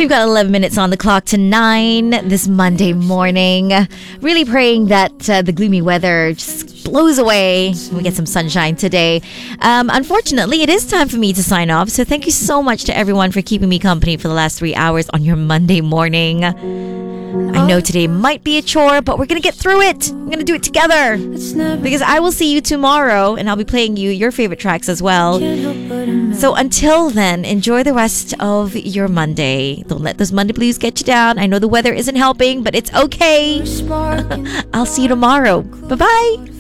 We've got 11 minutes on the clock to 9 this Monday morning. Really praying that the gloomy weather just blows away. We get some sunshine today. Unfortunately, it is time for me to sign off. So thank you so much to everyone for keeping me company for the last 3 hours on your Monday morning. I know today might be a chore, but we're going to get through it. We're going to do it together. Because I will see you tomorrow, and I'll be playing you your favorite tracks as well. So until then, enjoy the rest of your Monday. Don't let those Monday blues get you down. I know the weather isn't helping, but it's okay. I'll see you tomorrow. Bye-bye.